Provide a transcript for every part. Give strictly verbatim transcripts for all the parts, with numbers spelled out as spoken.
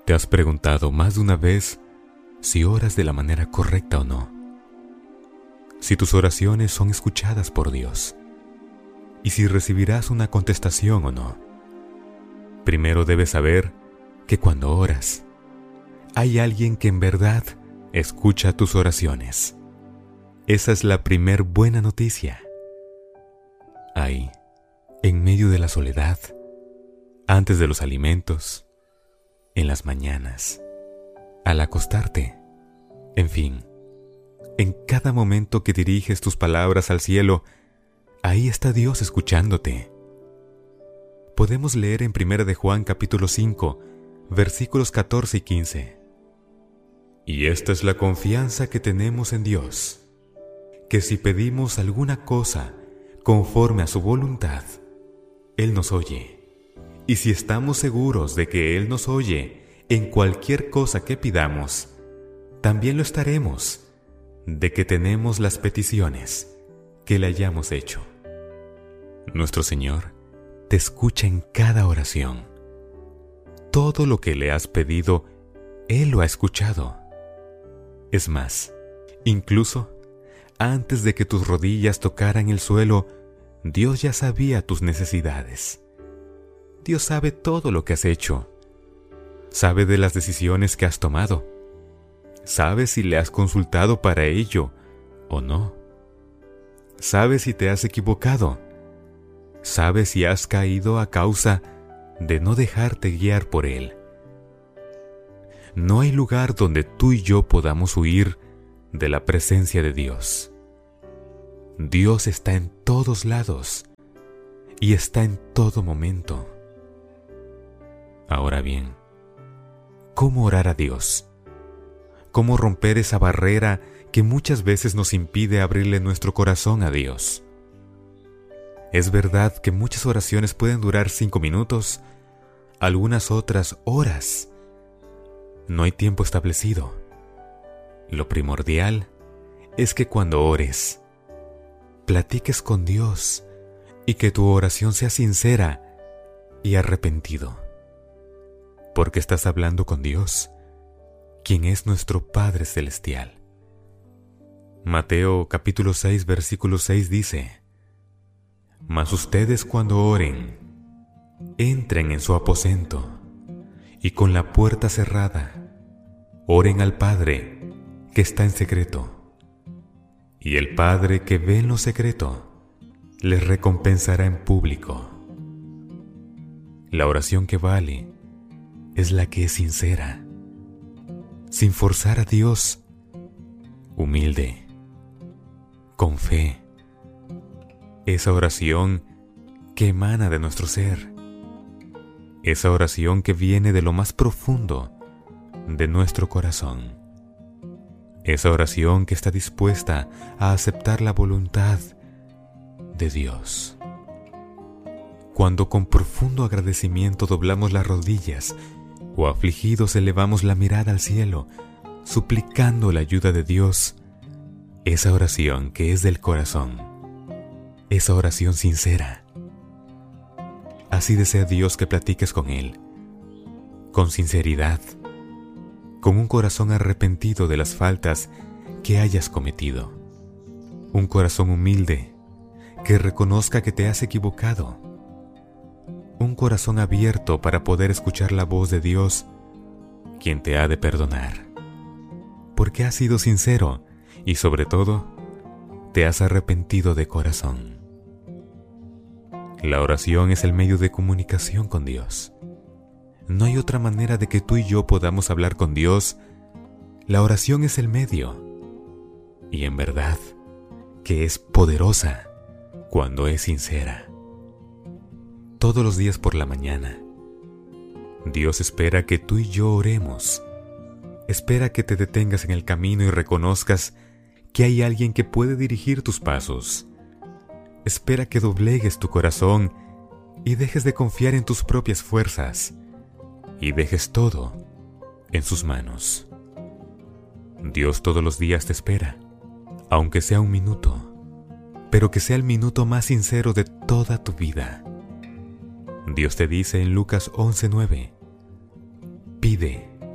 ¿Te has preguntado más de una vez si oras de la manera correcta o no? Si tus oraciones son escuchadas por Dios y si recibirás una contestación o no. Primero debes saber que cuando oras, hay alguien que en verdad escucha tus oraciones. Esa es la primer buena noticia. Ahí, en medio de la soledad, antes de los alimentos, en las mañanas, al acostarte, en fin, en cada momento que diriges tus palabras al cielo, ahí está Dios escuchándote. Podemos leer en Primera de Juan capítulo cinco, versículos catorce y quince. Y esta es la confianza que tenemos en Dios, que si pedimos alguna cosa conforme a su voluntad, Él nos oye. Y si estamos seguros de que Él nos oye en cualquier cosa que pidamos, también lo estaremos de que tenemos las peticiones que le hayamos hecho. Nuestro Señor te escucha en cada oración. Todo lo que le has pedido, Él lo ha escuchado. Es más, incluso antes de que tus rodillas tocaran el suelo, Dios ya sabía tus necesidades. Dios sabe todo lo que has hecho. Sabe de las decisiones que has tomado. Sabe si le has consultado para ello o no. Sabe si te has equivocado. Sabe si has caído a causa de no dejarte guiar por Él. No hay lugar donde tú y yo podamos huir de la presencia de Dios. Dios está en todos lados y está en todo momento. Ahora bien, ¿cómo orar a Dios? ¿Cómo romper esa barrera que muchas veces nos impide abrirle nuestro corazón a Dios? Es verdad que muchas oraciones pueden durar cinco minutos, algunas otras horas. No hay tiempo establecido. Lo primordial es que cuando ores, platiques con Dios y que tu oración sea sincera y arrepentido. Porque estás hablando con Dios, quien es nuestro Padre Celestial. Mateo capítulo seis, versículo seis dice: Mas ustedes cuando oren, entren en su aposento, y con la puerta cerrada, oren al Padre que está en secreto. Y el Padre que ve en lo secreto, les recompensará en público. La oración que vale es la que es sincera, sin forzar a Dios, humilde, con fe. Esa oración que emana de nuestro ser, esa oración que viene de lo más profundo de nuestro corazón, esa oración que está dispuesta a aceptar la voluntad de Dios. Cuando con profundo agradecimiento doblamos las rodillas o afligidos elevamos la mirada al cielo, suplicando la ayuda de Dios, esa oración que es del corazón, esa oración sincera. Así desea Dios que platiques con Él, con sinceridad, con un corazón arrepentido de las faltas que hayas cometido, un corazón humilde que reconozca que te has equivocado, un corazón abierto para poder escuchar la voz de Dios, quien te ha de perdonar, porque has sido sincero y sobre todo, te has arrepentido de corazón. La oración es el medio de comunicación con Dios. No hay otra manera de que tú y yo podamos hablar con Dios. La oración es el medio. Y en verdad, que es poderosa cuando es sincera. Todos los días por la mañana, Dios espera que tú y yo oremos. Espera que te detengas en el camino y reconozcas que hay alguien que puede dirigir tus pasos. Espera que doblegues tu corazón y dejes de confiar en tus propias fuerzas y dejes todo en sus manos. Dios todos los días te espera, aunque sea un minuto, pero que sea el minuto más sincero de toda tu vida. Dios te dice en Lucas once nueve: Pide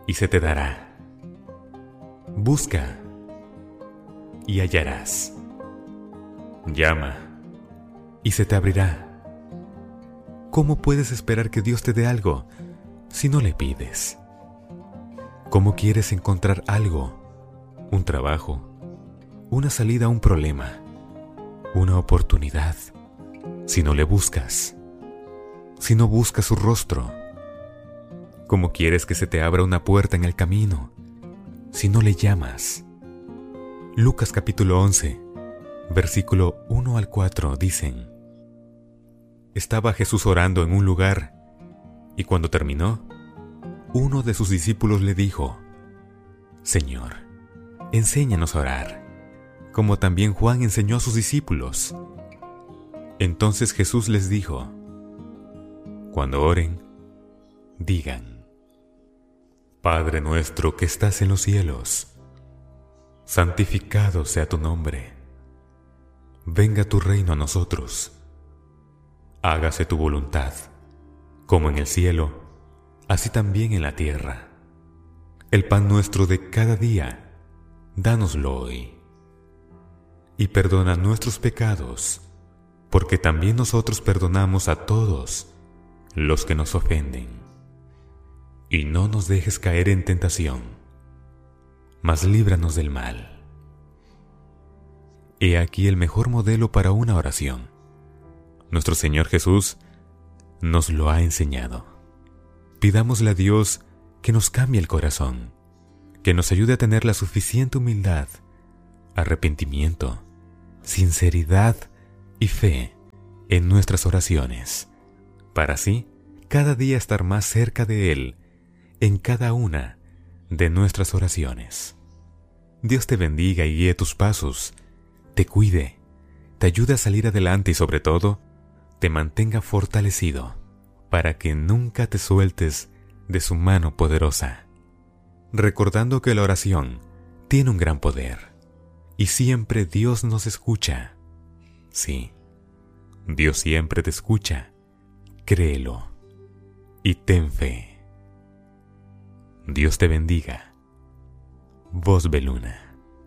y se te dará. Busca y hallarás. Llama y se te abrirá. ¿Cómo puedes esperar que Dios te dé algo si no le pides? ¿Cómo quieres encontrar algo, un trabajo, una salida a un problema, una oportunidad, si no le buscas? Si no buscas su rostro. ¿Cómo quieres que se te abra una puerta en el camino si no le llamas? Lucas capítulo once, versículo uno al cuatro dicen: Estaba Jesús orando en un lugar, y cuando terminó, uno de sus discípulos le dijo: Señor, enséñanos a orar, como también Juan enseñó a sus discípulos. Entonces Jesús les dijo: Cuando oren, digan: Padre nuestro que estás en los cielos, santificado sea tu nombre. Venga tu reino a nosotros. Hágase tu voluntad, como en el cielo, así también en la tierra. El pan nuestro de cada día, dánoslo hoy. Y perdona nuestros pecados, porque también nosotros perdonamos a todos los que nos ofenden. Y no nos dejes caer en tentación, mas líbranos del mal. He aquí el mejor modelo para una oración. Nuestro Señor Jesús nos lo ha enseñado. Pidámosle a Dios que nos cambie el corazón, que nos ayude a tener la suficiente humildad, arrepentimiento, sinceridad y fe en nuestras oraciones, para así cada día estar más cerca de Él en cada una de nuestras oraciones. Dios te bendiga y guíe tus pasos, te cuide, te ayude a salir adelante y sobre todo, te mantenga fortalecido para que nunca te sueltes de su mano poderosa. Recordando que la oración tiene un gran poder y siempre Dios nos escucha. Sí, Dios siempre te escucha. Créelo y ten fe. Dios te bendiga. Voz Beluna.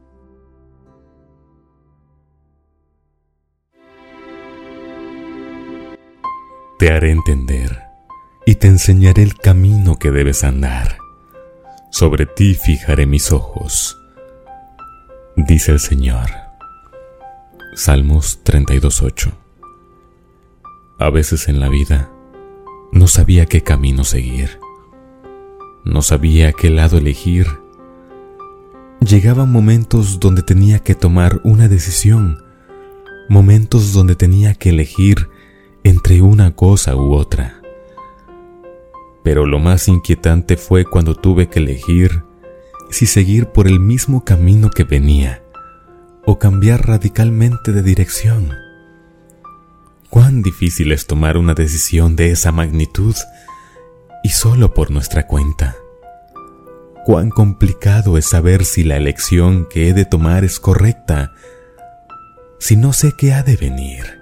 Te haré entender y te enseñaré el camino que debes andar. Sobre ti fijaré mis ojos, dice el Señor. Salmos treinta y dos, ocho. A veces en la vida no sabía qué camino seguir. No sabía qué lado elegir. Llegaban momentos donde tenía que tomar una decisión, momentos donde tenía que elegir entre una cosa u otra. Pero lo más inquietante fue cuando tuve que elegir si seguir por el mismo camino que venía o cambiar radicalmente de dirección. Cuán difícil es tomar una decisión de esa magnitud y solo por nuestra cuenta. Cuán complicado es saber si la elección que he de tomar es correcta, si no sé qué ha de venir.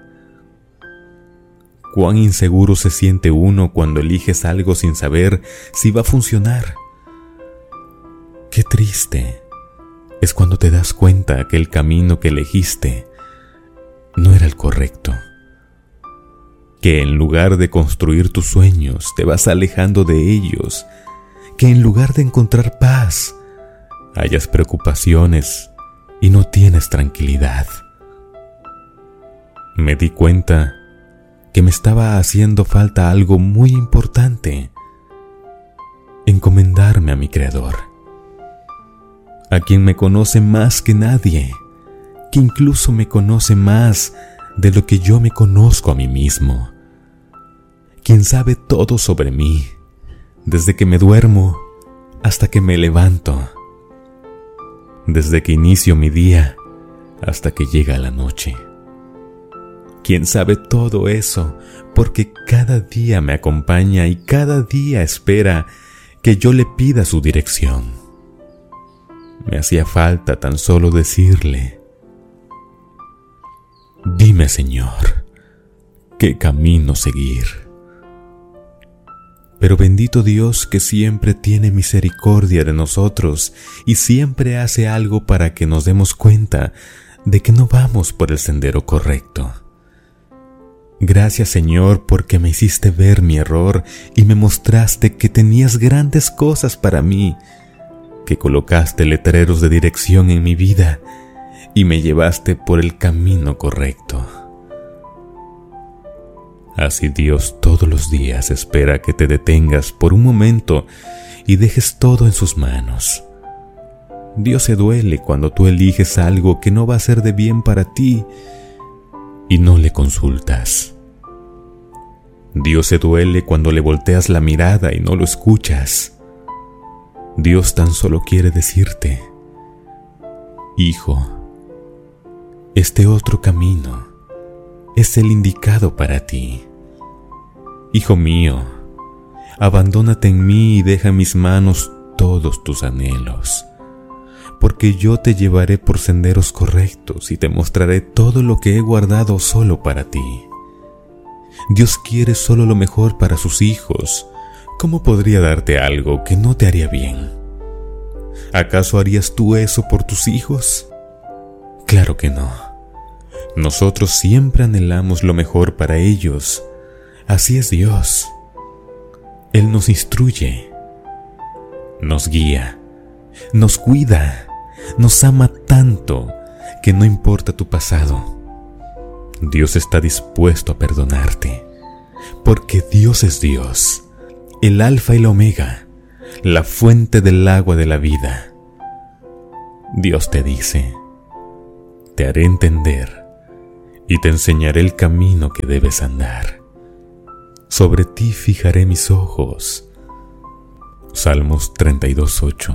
Cuán inseguro se siente uno cuando eliges algo sin saber si va a funcionar. Qué triste es cuando te das cuenta que el camino que elegiste no era el correcto. Que en lugar de construir tus sueños te vas alejando de ellos. Que en lugar de encontrar paz, hayas preocupaciones y no tienes tranquilidad. Me di cuenta que me estaba haciendo falta algo muy importante: encomendarme a mi Creador, a quien me conoce más que nadie, que incluso me conoce más de lo que yo me conozco a mí mismo, quien sabe todo sobre mí, desde que me duermo hasta que me levanto, desde que inicio mi día hasta que llega la noche. Quien sabe todo eso, porque cada día me acompaña y cada día espera que yo le pida su dirección. Me hacía falta tan solo decirle: dime, Señor, ¿qué camino seguir? Pero bendito Dios que siempre tiene misericordia de nosotros y siempre hace algo para que nos demos cuenta de que no vamos por el sendero correcto. Gracias, Señor, porque me hiciste ver mi error y me mostraste que tenías grandes cosas para mí, que colocaste letreros de dirección en mi vida y me llevaste por el camino correcto. Así Dios todos los días espera que te detengas por un momento y dejes todo en sus manos. Dios se duele cuando tú eliges algo que no va a ser de bien para ti y no le consultas. Dios se duele cuando le volteas la mirada y no lo escuchas. Dios tan solo quiere decirte: hijo, este otro camino es el indicado para ti. Hijo mío, abandónate en mí y deja en mis manos todos tus anhelos, porque yo te llevaré por senderos correctos y te mostraré todo lo que he guardado solo para ti. Dios quiere solo lo mejor para sus hijos. ¿Cómo podría darte algo que no te haría bien? ¿Acaso harías tú eso por tus hijos? Claro que no. Nosotros siempre anhelamos lo mejor para ellos. Así es Dios. Él nos instruye, nos guía, nos cuida, nos ama tanto que no importa tu pasado. Dios está dispuesto a perdonarte, porque Dios es Dios, el Alfa y la Omega, la fuente del agua de la vida. Dios te dice: te haré entender y te enseñaré el camino que debes andar. Sobre ti fijaré mis ojos. Salmos treinta y dos, ocho.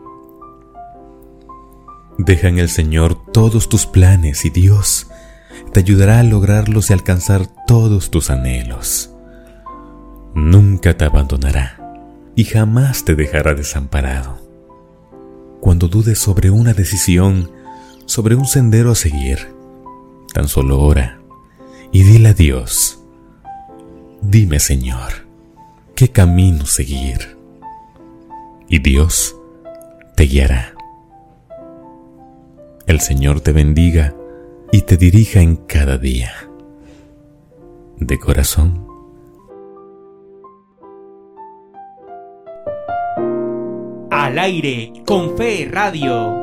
Deja en el Señor todos tus planes y Dios te ayudará a lograrlos y alcanzar todos tus anhelos. Nunca te abandonará y jamás te dejará desamparado. Cuando dudes sobre una decisión, sobre un sendero a seguir, tan solo ora y dile a Dios: dime, Señor, ¿qué camino seguir? Y Dios te guiará. El Señor te bendiga y te dirija en cada día. De corazón. Al aire con Fe Radio.